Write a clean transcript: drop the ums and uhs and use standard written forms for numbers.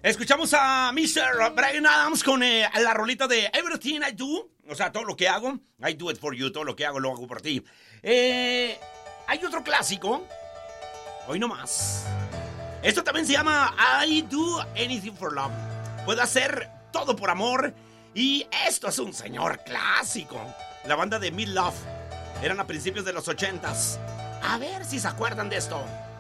Escuchamos a Mr. Bryan Adams con la rolita de Everything I Do. O sea, todo lo que hago, I do it for you. Todo lo que hago, lo hago por ti. Hay otro clásico. Hoy no más. Esto también se llama I Do Anything for Love. Puedo hacer todo por amor. Y esto es un señor clásico. La banda de Meat Loaf. Eran a principios de los 80s. A ver si se acuerdan de esto.